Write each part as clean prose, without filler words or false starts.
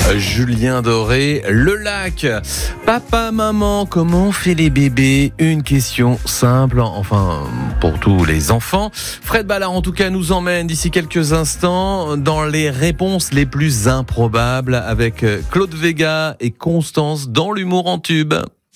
Julien Doré, le lac. Papa, maman, comment on fait les bébés? Une question simple, enfin pour tous les enfants. Fred Ballard en tout cas nous emmène d'ici quelques instants dans les réponses les plus improbables avec Claude Vega et Constance dans l'humour en tube.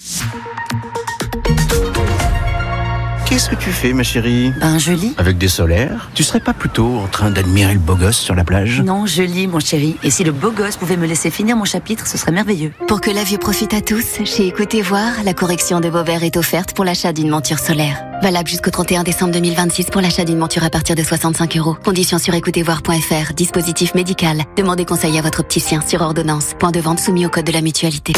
Qu'est-ce que tu fais, ma chérie? Je lis. Avec des solaires? Tu serais pas plutôt en train d'admirer le beau gosse sur la plage? Non, je lis, mon chéri. Et si le beau gosse pouvait me laisser finir mon chapitre, ce serait merveilleux. Pour que la vue profite à tous, chez Écoutez Voir, la correction de vos verres est offerte pour l'achat d'une monture solaire. Valable jusqu'au 31 décembre 2026 pour l'achat d'une monture à partir de 65 €. Conditions sur écoutezvoir.fr. Dispositif médical. Demandez conseil à votre opticien sur ordonnance. Point de vente soumis au code de la mutualité.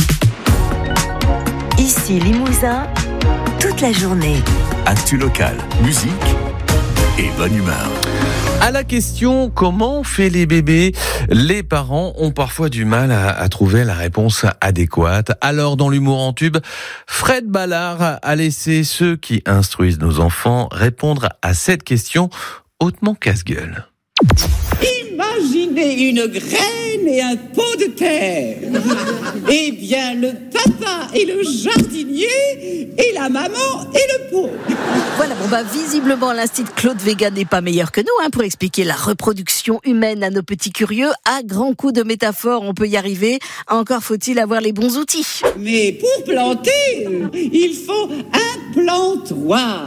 Ici Limousin, toute la journée. Actu locale, musique et bonne humeur. À la question comment on fait les bébés, les parents ont parfois du mal à trouver la réponse adéquate. Alors dans l'humour en tube, Fred Ballard a laissé ceux qui instruisent nos enfants répondre à cette question hautement casse-gueule. Imaginez une graine et un pot de terre. Eh bien, le papa et le jardinier et la maman et le pot. Voilà, visiblement l'Institut Claude Vega n'est pas meilleur que nous pour expliquer la reproduction humaine à nos petits curieux. À grands coups de métaphores, on peut y arriver. Encore faut-il avoir les bons outils. Mais pour planter, il faut un plantoir.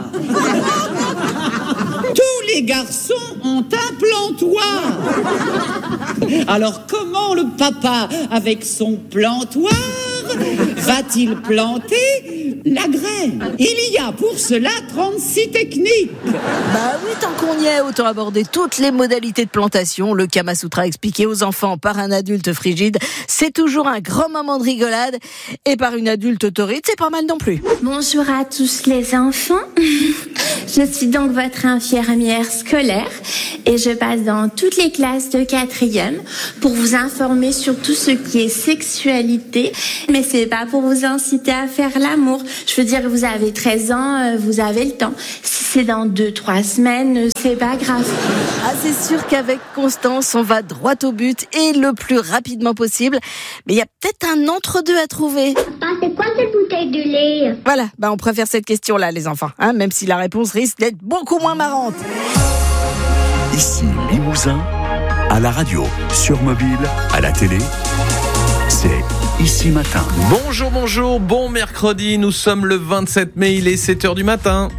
Tous les garçons ont un plantoir. Alors comment le papa, avec son plantoir, va-t-il planter la graine? Il y a pour cela 36 techniques. Oui, tant qu'on y est, autant aborder toutes les modalités de plantation. Le Kama Sutra expliqué aux enfants par un adulte frigide, c'est toujours un grand moment de rigolade. Et par une adulte autorite, c'est pas mal non plus. Bonjour à tous les enfants. Je suis donc votre infirmière scolaire et je passe dans toutes les classes de 4e pour vous informer sur tout ce qui est sexualité. Mais c'est pas pour vous inciter à faire l'amour. Je veux dire, vous avez 13 ans, vous avez le temps. Si c'est dans 2-3 semaines, c'est pas grave. C'est sûr qu'avec Constance, on va droit au but et le plus rapidement possible. Mais il y a peut-être un entre-deux à trouver. Papa, c'est quoi cette bouteille de lait? Voilà, on préfère cette question-là, les enfants. Même si la réponse risque d'être beaucoup moins marrante. Ici Limousin, à la radio, sur mobile, à la télé, c'est Ici Matin. Bonjour, bon mercredi, nous sommes le 27 mai, il est 7h du matin.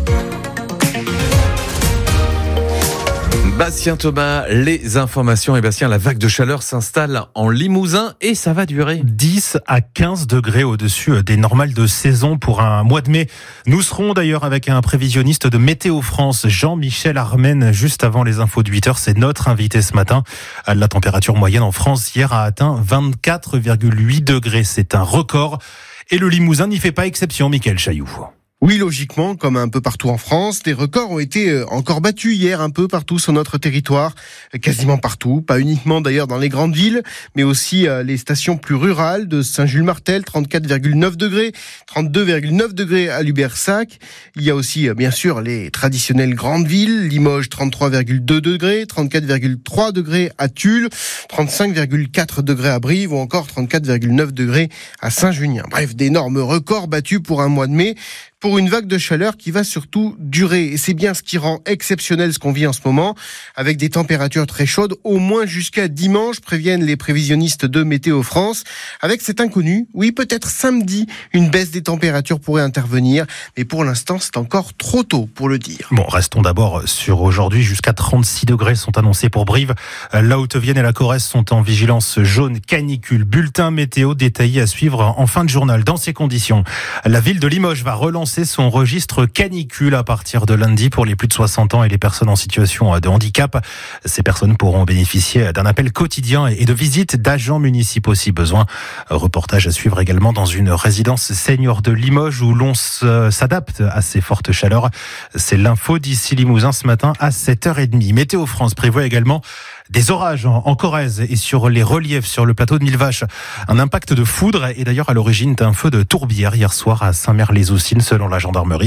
Bastien Thomas, les informations. Et Bastien, la vague de chaleur s'installe en Limousin et ça va durer 10 à 15 degrés au-dessus des normales de saison pour un mois de mai. Nous serons d'ailleurs avec un prévisionniste de Météo France, Jean-Michel Armen, juste avant les infos de 8h. C'est notre invité ce matin. La température moyenne en France hier a atteint 24,8 degrés. C'est un record. Et le Limousin n'y fait pas exception, Mickaël Chailloux. Oui, logiquement, comme un peu partout en France, des records ont été encore battus hier un peu partout sur notre territoire, quasiment partout, pas uniquement d'ailleurs dans les grandes villes, mais aussi les stations plus rurales de Saint-Jules-Martel, 34,9 degrés, 32,9 degrés à Lubersac. Il y a aussi bien sûr les traditionnelles grandes villes, Limoges 33,2 degrés, 34,3 degrés à Tulle, 35,4 degrés à Brive ou encore 34,9 degrés à Saint-Junien. Bref, d'énormes records battus pour un mois de mai, pour une vague de chaleur qui va surtout durer. Et c'est bien ce qui rend exceptionnel ce qu'on vit en ce moment, avec des températures très chaudes, au moins jusqu'à dimanche, préviennent les prévisionnistes de Météo France. Avec cet inconnu, oui, peut-être samedi, une baisse des températures pourrait intervenir, mais pour l'instant, c'est encore trop tôt pour le dire. Bon, restons d'abord sur aujourd'hui. Jusqu'à 36 degrés sont annoncés pour Brive. La Haute-Vienne et la Corrèze sont en vigilance jaune canicule. Bulletin météo détaillé à suivre en fin de journal. Dans ces conditions, la ville de Limoges va relancer son registre canicule à partir de lundi pour les plus de 60 ans et les personnes en situation de handicap. Ces personnes pourront bénéficier d'un appel quotidien et de visites d'agents municipaux si besoin. Reportage à suivre également dans une résidence senior de Limoges où l'on s'adapte à ces fortes chaleurs. C'est l'info d'ici Limousin ce matin à 7h30. Météo France prévoit également Des orages en Corrèze et sur les reliefs sur le plateau de Millevaches. Un impact de foudre est d'ailleurs à l'origine d'un feu de tourbière hier soir à Saint-Mère-les-Oussines. Selon la gendarmerie,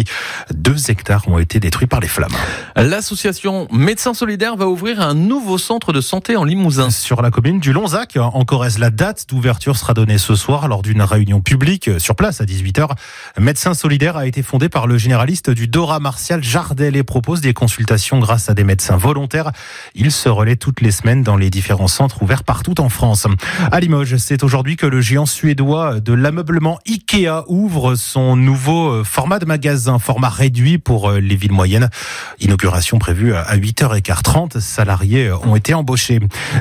2 hectares ont été détruits par les flammes. L'association Médecins Solidaires va ouvrir un nouveau centre de santé en Limousin. Sur la commune du Lonzac, en Corrèze, la date d'ouverture sera donnée ce soir lors d'une réunion publique sur place à 18h. Médecins Solidaires a été fondé par le généraliste du Dora Martial Jardel et propose des consultations grâce à des médecins volontaires. Il se relaie toutes les semaines dans les différents centres ouverts partout en France. À Limoges, c'est aujourd'hui que le géant suédois de l'ameublement Ikea ouvre son nouveau format de magasin, format réduit pour les villes moyennes. Inauguration prévue à 8h15. 30 salariés ont été embauchés.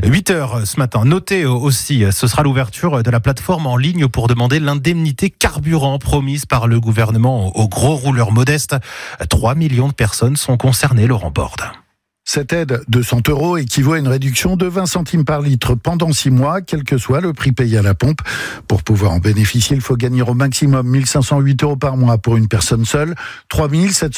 8h ce matin. Notez aussi, ce sera l'ouverture de la plateforme en ligne pour demander l'indemnité carburant promise par le gouvernement aux gros rouleurs modestes. 3 millions de personnes sont concernées, Laurent Borde. Cette aide de 100 € équivaut à une réduction de 20 centimes par litre pendant 6 mois, quel que soit le prix payé à la pompe. Pour pouvoir en bénéficier, il faut gagner au maximum 1 508 € par mois pour une personne seule, 3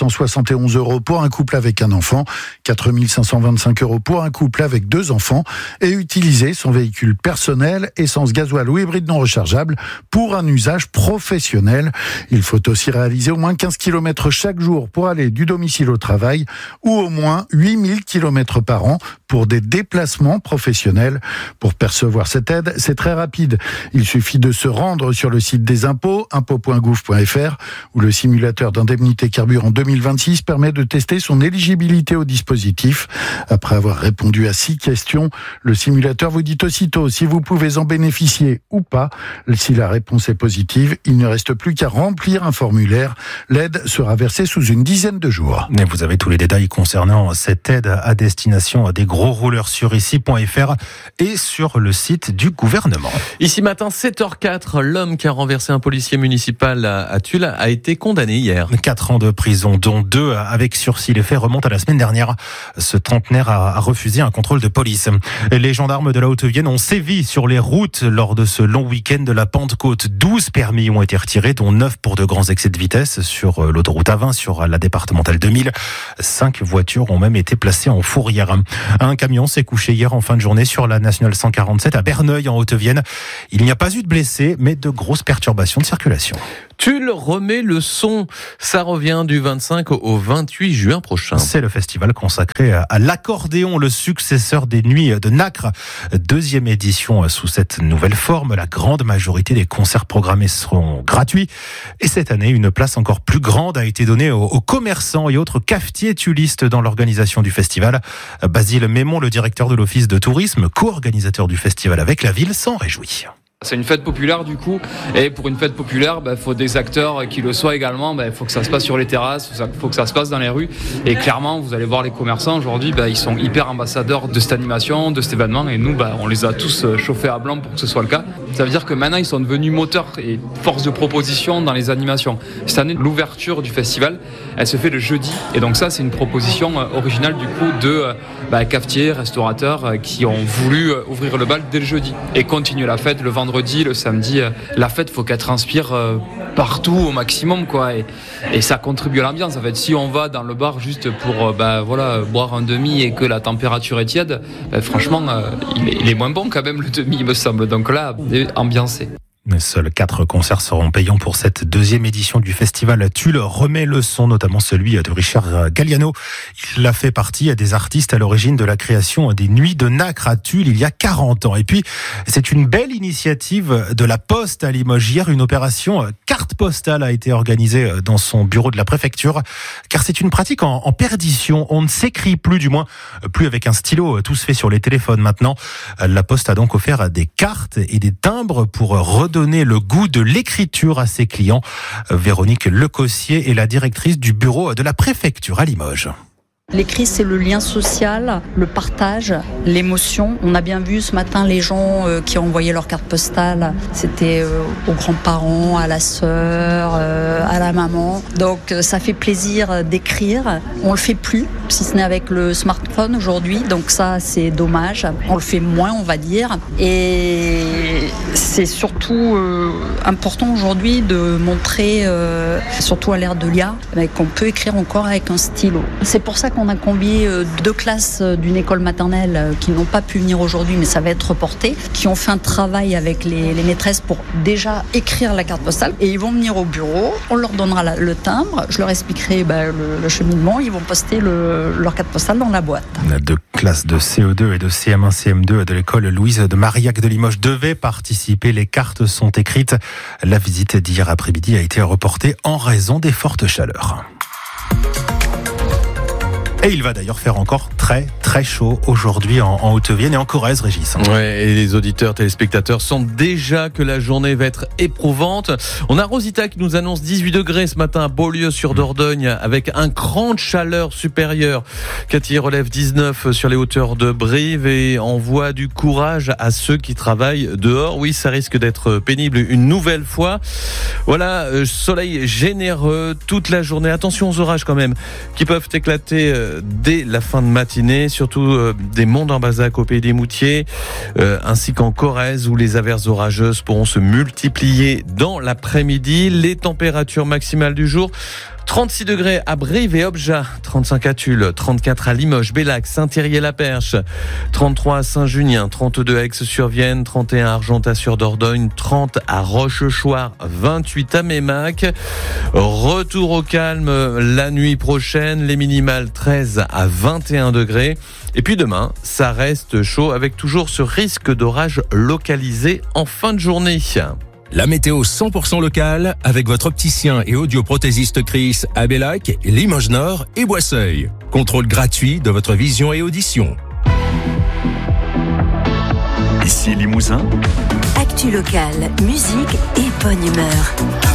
771 € pour un couple avec un enfant, 4 525 € pour un couple avec 2 enfants, et utiliser son véhicule personnel, essence, gasoil ou hybride non rechargeable, pour un usage professionnel. Il faut aussi réaliser au moins 15 km chaque jour pour aller du domicile au travail, ou au moins 8 000 km par an pour des déplacements professionnels. Pour percevoir cette aide, c'est très rapide. Il suffit de se rendre sur le site des impôts, impôts.gouv.fr, où le simulateur d'indemnité carburant 2026 permet de tester son éligibilité au dispositif. Après avoir répondu à 6 questions, le simulateur vous dit aussitôt si vous pouvez en bénéficier ou pas. Si la réponse est positive, il ne reste plus qu'à remplir un formulaire. L'aide sera versée sous une dizaine de jours. Et vous avez tous les détails concernant cette aide à destination des gros rouleurs sur ici.fr et sur le site du gouvernement. Ici matin, 7h04, l'homme qui a renversé un policier municipal à Tulle a été condamné hier. 4 ans de prison, dont 2 avec sursis. Les faits remontent à la semaine dernière. Ce trentenaire a refusé un contrôle de police. Les gendarmes de la Haute-Vienne ont sévi sur les routes lors de ce long week-end de la Pentecôte. 12 permis ont été retirés, dont 9 pour de grands excès de vitesse sur l'autoroute A20, sur la départementale 2000. 5 voitures ont même été placées en fourrière. Un camion s'est couché hier en fin de journée sur la nationale 147 à Berneuil en Haute-Vienne. Il n'y a pas eu de blessés, mais de grosses perturbations de circulation. Tulle remet le son. Ça revient du 25 au 28 juin prochain. C'est le festival consacré à l'accordéon, le successeur des Nuits de Nacre. 2e édition sous cette nouvelle forme. La grande majorité des concerts programmés seront gratuits. Et cette année, une place encore plus grande a été donnée aux commerçants et autres cafetiers tullistes dans l'organisation du festival. Basile Mémon, le directeur de l'office de tourisme, co-organisateur du festival avec la ville, s'en réjouit. C'est une fête populaire du coup, et pour une fête populaire, faut des acteurs qui le soient également. Faut que ça se passe sur les terrasses, faut que ça se passe dans les rues. Et clairement, vous allez voir les commerçants aujourd'hui, ils sont hyper ambassadeurs de cette animation, de cet événement, et nous, on les a tous chauffés à blanc pour que ce soit le cas. Ça veut dire que maintenant, ils sont devenus moteurs et force de proposition dans les animations. Cette année, l'ouverture du festival, elle se fait le jeudi, et donc ça, c'est une proposition originale du coup de cafetiers, restaurateurs qui ont voulu ouvrir le bal dès le jeudi et continuer la fête le vendredi, le samedi. La fête, faut qu'elle transpire partout au maximum, quoi. Et ça contribue à l'ambiance. En fait, si on va dans le bar juste pour boire un demi et que la température est tiède, franchement, il est moins bon quand même le demi, il me semble. Donc là, ambiancé. Seuls 4 concerts seront payants pour cette 2e édition du festival. Tulle remet le son, notamment celui de Richard Galliano. Il a fait partie des artistes à l'origine de la création des Nuits de Nacre à Tulle il y a 40 ans. Et puis, c'est une belle initiative de la Poste à Limoges. Hier, une opération carte postale a été organisée dans son bureau de la préfecture, car c'est une pratique en perdition. On ne s'écrit plus, du moins plus avec un stylo. Tout se fait sur les téléphones maintenant. La Poste a donc offert des cartes et des timbres pour redonner le goût de l'écriture à ses clients. Véronique Lecossier est la directrice du bureau de la préfecture à Limoges. L'écrit, c'est le lien social, le partage, l'émotion. On a bien vu ce matin les gens qui ont envoyé leur carte postale. C'était aux grands-parents, à la sœur, à la maman. Donc ça fait plaisir d'écrire. On le fait plus, si ce n'est avec le smartphone aujourd'hui. Donc ça, c'est dommage. On le fait moins, on va dire. Et c'est surtout important aujourd'hui de montrer, surtout à l'ère de l'IA, qu'on peut écrire encore avec un stylo. C'est pour ça qu'on qu'on a convié 2 classes d'une école maternelle qui n'ont pas pu venir aujourd'hui, mais ça va être reporté, qui ont fait un travail avec les maîtresses pour déjà écrire la carte postale. Et ils vont venir au bureau, on leur donnera le timbre, je leur expliquerai le cheminement, ils vont poster leur carte postale dans la boîte. 2 classes de CO2 et de CM1, CM2 de l'école Louise de Marillac de Limoges devaient participer. Les cartes sont écrites. La visite d'hier après-midi a été reportée en raison des fortes chaleurs. Et il va d'ailleurs faire encore très très chaud aujourd'hui en Haute-Vienne et en Corrèze, Régis. Ouais, et les auditeurs, téléspectateurs sentent déjà que la journée va être éprouvante. On a Rosita qui nous annonce 18 degrés ce matin à Beaulieu-sur-Dordogne avec un cran de chaleur supérieur. Cathy relève 19 sur les hauteurs de Brive et envoie du courage à ceux qui travaillent dehors. Oui, ça risque d'être pénible une nouvelle fois. Voilà, soleil généreux toute la journée. Attention aux orages quand même qui peuvent éclater dès la fin de matinée, surtout des monts d'Ambazac au Pays des Moutiers, ainsi qu'en Corrèze où les averses orageuses pourront se multiplier dans l'après-midi. Les températures maximales du jour: 36 degrés à Brive et Obja, 35 à Tulle, 34 à Limoges, Bellac, Saint-Thierry-la-Perche, 33 à Saint-Junien, 32 à Aix-sur-Vienne, 31 à Argentat-sur-Dordogne, 30 à Rochechouart, 28 à Mémac. Retour au calme la nuit prochaine, les minimales 13 à 21 degrés. Et puis demain, ça reste chaud avec toujours ce risque d'orage localisé en fin de journée. La météo 100% locale avec votre opticien et audioprothésiste Chris à Bellac, Limoges Nord et Boisseuil. Contrôle gratuit de votre vision et audition. Ici Limousin. Actu locale, musique et bonne humeur.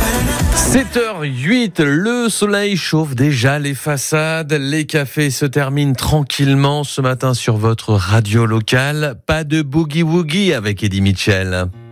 7h08, le soleil chauffe déjà les façades, les cafés se terminent tranquillement ce matin sur votre radio locale. Pas de boogie-woogie avec Eddie Mitchell.